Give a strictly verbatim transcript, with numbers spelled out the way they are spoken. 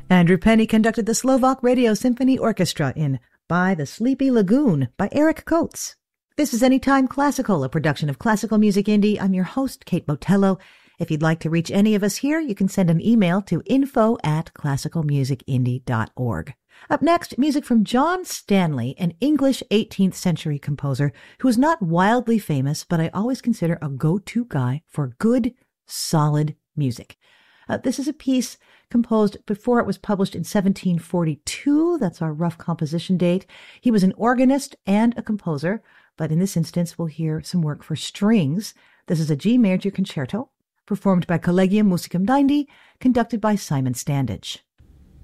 Andrew Penny conducted the Slovak Radio Symphony Orchestra in By the Sleepy Lagoon by Eric Coates. This is Anytime Classical, a production of Classical Music Indie. I'm your host, Kate Botello. If you'd like to reach any of us here, you can send an email to info at classical music indie dot org. Up next, music from John Stanley, an English eighteenth century composer who is not wildly famous, but I always consider a go-to guy for good, solid music. Uh, this is a piece composed before it was published in seventeen forty-two. That's our rough composition date. He was an organist and a composer, but in this instance, we'll hear some work for strings. This is a G major concerto, performed by Collegium Musicum Dindi, conducted by Simon Standage.